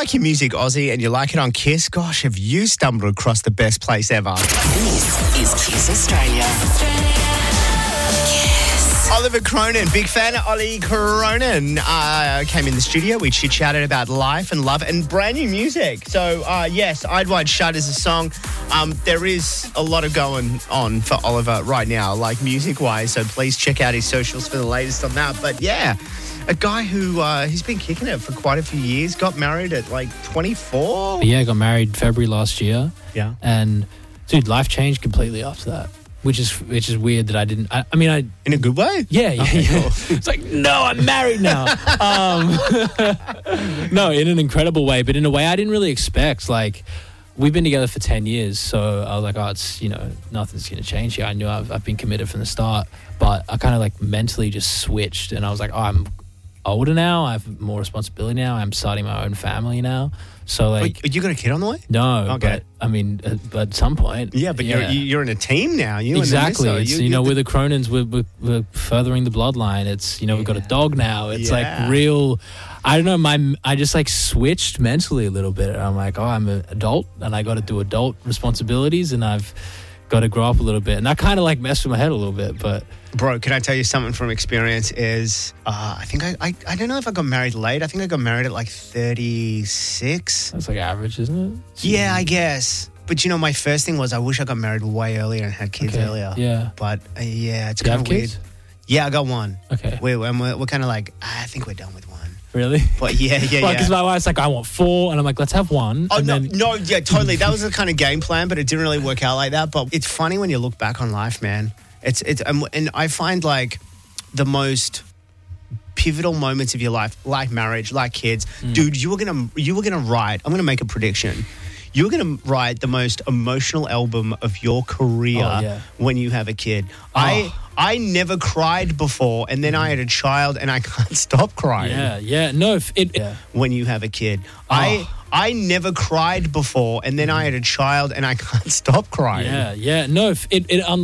like your music, Aussie, and you like it on Kiss, gosh, have you stumbled across the best place ever? This is Kiss Australia. Oliver Cronin, big fan of Ollie Cronin, came in the studio. We chit-chatted about life and love and brand new music. So, yes, Eyed Wide Shut is a song. There is a lot of going on for Oliver right now, like music-wise, so please check out his socials for the latest on that. But, yeah, a guy who he's been kicking it for quite a few years, got married at, 24? Yeah, I got married February last year. Yeah. And, dude, life changed completely after that. Which is weird that I didn't. I mean, in a good way. Yeah. Cool. It's like, no, I'm married now. No, in an incredible way, but in a way I didn't really expect. Like, we've been together for 10 years, so I was like, oh, it's nothing's gonna change here. I knew I've been committed from the start, but I kind of mentally just switched, and I was like, oh, I'm older now. I have more responsibility now. I'm starting my own family now. So Wait, you got a kid on the way? No, okay. But I mean, at some point. Yeah, but you're in a team now. Exactly. And it's we're the Cronins. We're furthering the bloodline. It's we've got a dog now. It's real. I don't know. I just switched mentally a little bit. I'm like, oh, I'm an adult and I got to do adult responsibilities and I've got to grow up a little bit. And that kind of messed with my head a little bit, but. Bro, can I tell you something from experience is I think I don't know if I got married late. I think I got married at 36. That's average, isn't it? Yeah, I guess. But my first thing was I wish I got married way earlier and had kids earlier. Yeah. But it's kind of weird. Kids? Yeah, I got one. Okay. We're kind of I think we're done with one. Really? But yeah. Because my wife's I want 4, and I'm like, let's have 1. Oh, yeah, totally. That was the kind of game plan, but it didn't really work out like that. But it's funny when you look back on life, man. It's and I find the most pivotal moments of your life, like marriage, like kids, dude. You were gonna write. I'm gonna make a prediction. You're gonna write the most emotional album of your career when you have a kid. I never cried before, and then I had a child, and I can't stop crying. Yeah. No, when you have a kid, I never cried before, and then I had a child, and I can't stop crying. Yeah. No, it